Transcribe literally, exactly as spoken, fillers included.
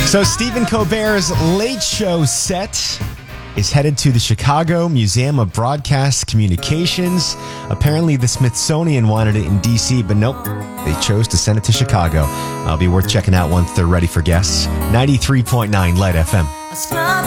So Stephen Colbert's Late Show set is headed to the Chicago Museum of Broadcast Communications. Apparently the Smithsonian wanted it in D C, but nope, they chose to send it to Chicago. It'll be worth checking out once they're ready for guests. ninety-three point nine Light F M.